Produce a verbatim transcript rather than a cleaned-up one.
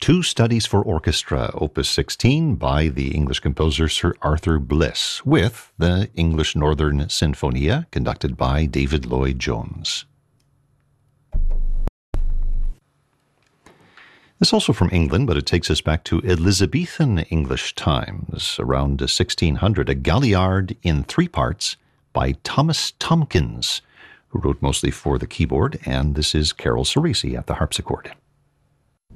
Two Studies for Orchestra, Opus sixteen, by the English composer Sir Arthur Bliss, with the English Northern Sinfonia, conducted by David Lloyd-Jones. It's also from England, but it takes us back to Elizabethan English times, around sixteen hundred, a Galliard in three parts by Thomas Tomkins, who wrote mostly for the keyboard, and this is Carol Ceresi at the harpsichord.